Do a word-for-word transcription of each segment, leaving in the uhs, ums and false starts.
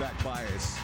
back bias.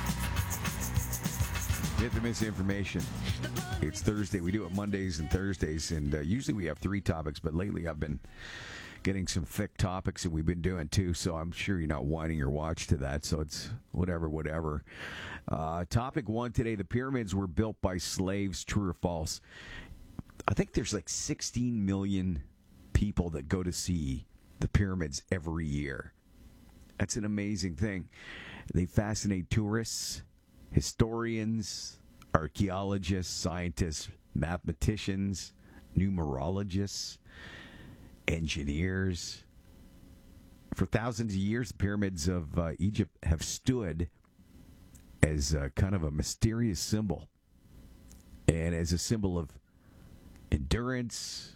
Get the misinformation. It's Thursday. We do it Mondays and Thursdays, and uh, usually we have three topics, but lately I've been getting some thick topics that we've been doing too, so I'm sure you're not winding your watch to that, so it's whatever, whatever. Uh, topic one today, the pyramids were built by slaves, true or false? I think there's like sixteen million people that go to see the pyramids every year. That's an amazing thing. They fascinate tourists, historians, archaeologists, scientists, mathematicians, numerologists, engineers. For thousands of years, the pyramids of uh, Egypt have stood as uh, kind of a mysterious symbol and as a symbol of endurance,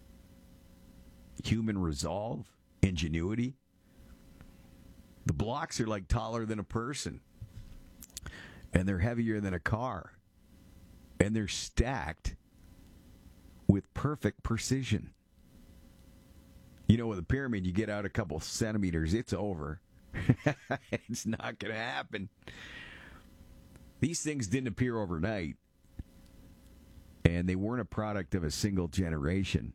human resolve, ingenuity. The blocks are like taller than a person, and they're heavier than a car, and they're stacked with perfect precision. You know, with a pyramid, you get out a couple centimeters, it's over. It's not going to happen. These things didn't appear overnight, and they weren't a product of a single generation.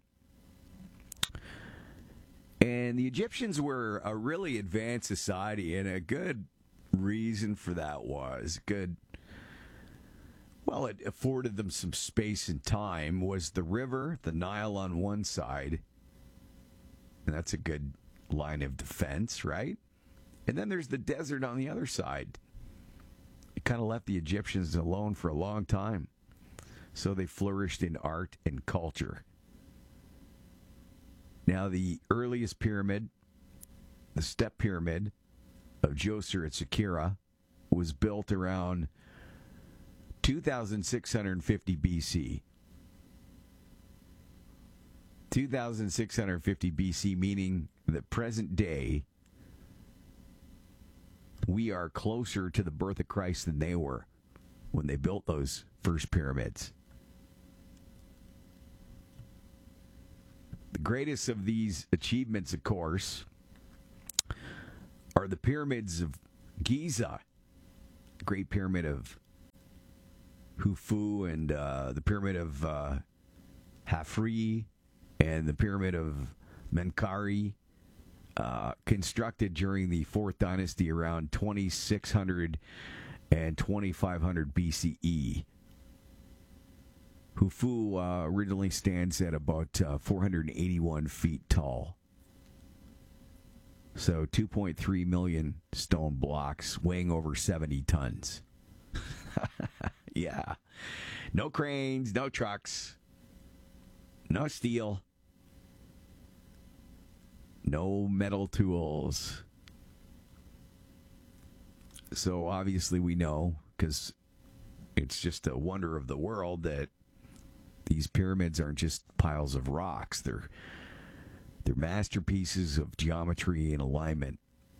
And the Egyptians were a really advanced society, and a good reason for that was good. Well, it afforded them some space and time. Was the river, the Nile on one side, and that's a good line of defense, right? And then there's the desert on the other side. It kind of left the Egyptians alone for a long time, so they flourished in art and culture. Now, the earliest pyramid, the Step Pyramid of Djoser at Saqqara, was built around two thousand six hundred fifty B C. two thousand six hundred fifty B C, meaning that present day, we are closer to the birth of Christ than they were when they built those first pyramids. The greatest of these achievements, of course, are the pyramids of Giza, the Great Pyramid of Khufu, and uh, the Pyramid of uh, Khafre, and the Pyramid of Menkaure, uh, constructed during the Fourth Dynasty around twenty-six hundred and twenty-five hundred B C E. Khufu uh, originally stands at about uh, four hundred eighty-one feet tall. So two point three million stone blocks weighing over seventy tons. Yeah. No cranes, no trucks, no steel, no metal tools. So obviously we know, because it's just a wonder of the world, that these pyramids aren't just piles of rocks. They're they're masterpieces of geometry and alignment.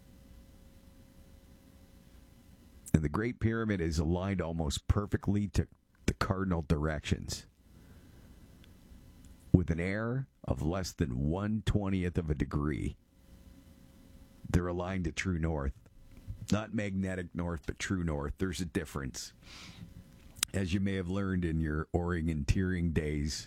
And the Great Pyramid is aligned almost perfectly to the cardinal directions, with an error of less than one twentieth of a degree. They're aligned to true north. Not magnetic north, but true north. There's a difference, as you may have learned in your orienteering days.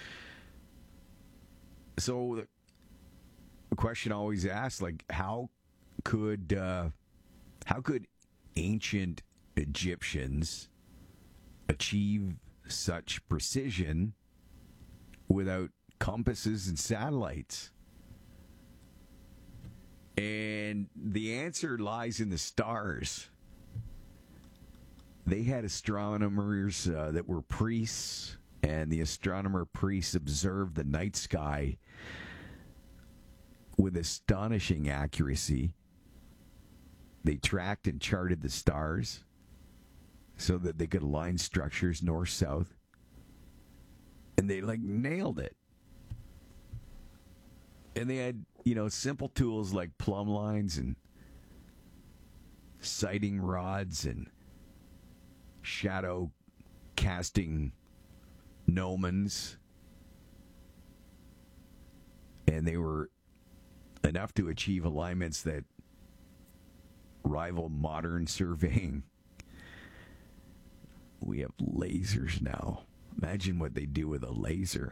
So the question always asked, like, how could uh, how could ancient Egyptians achieve such precision without compasses and satellites? And the answer lies in the stars. They had astronomers uh, that were priests, and the astronomer priests observed the night sky with astonishing accuracy. They tracked and charted the stars so that they could align structures north-south, and they, like, nailed it. And they had, you know, simple tools like plumb lines and sighting rods and shadow casting gnomons, and they were enough to achieve alignments that rival modern surveying. We have lasers now. Imagine what they do with a laser.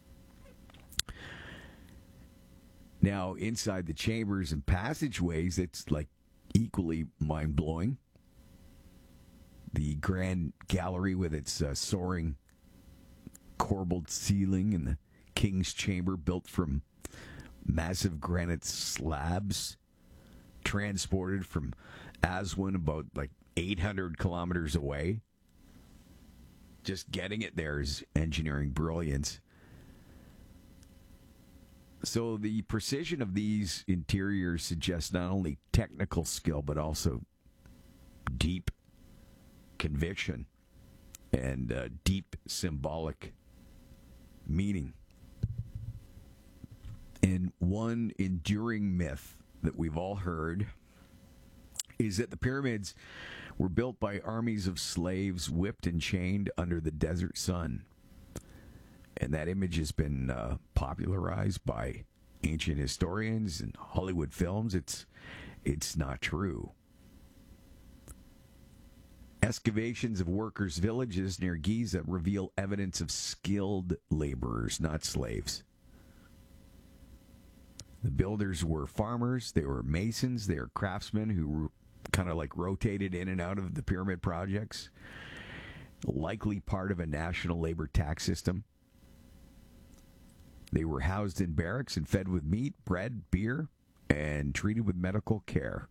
Now, inside the chambers and passageways, it's like equally mind-blowing. The grand gallery with its uh, soaring corbelled ceiling and the king's chamber built from massive granite slabs transported from Aswan about like eight hundred kilometers away. Just getting it there is engineering brilliance. So the precision of these interiors suggests not only technical skill, but also deep conviction and uh, deep symbolic meaning. And one enduring myth that we've all heard is that the pyramids were built by armies of slaves whipped and chained under the desert sun. And that image has been uh, popularized by ancient historians and Hollywood films. It's it's not true. Excavations of workers' villages near Giza reveal evidence of skilled laborers, not slaves. The builders were farmers, they were masons, they were craftsmen who kind of like rotated in and out of the pyramid projects, likely part of a national labor tax system. They were housed in barracks and fed with meat, bread, beer, and treated with medical care.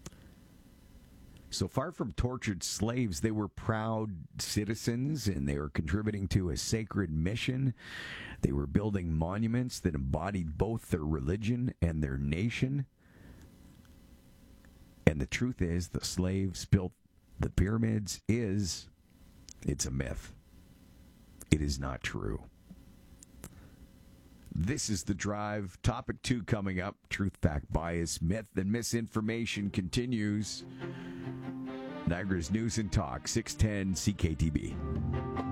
So far from tortured slaves, they were proud citizens, and they were contributing to a sacred mission. They were building monuments that embodied both their religion and their nation. And the truth is, the slaves built the pyramids is, it's a myth. It is not true. This is The Drive. Topic two coming up. Truth, fact, bias, myth, and misinformation continues. Niagara's News and Talk, six ten C K T B.